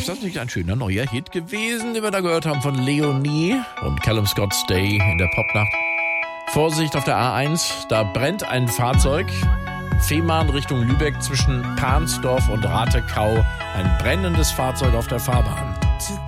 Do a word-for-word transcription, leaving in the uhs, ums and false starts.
Ist das nicht ein schöner neuer Hit gewesen, den wir da gehört haben von Leonie und Callum Scott's Day in der Popnacht? Vorsicht auf der A eins, da brennt ein Fahrzeug. Fehmarn Richtung Lübeck zwischen Pansdorf und Ratekau. Ein brennendes Fahrzeug auf der Fahrbahn.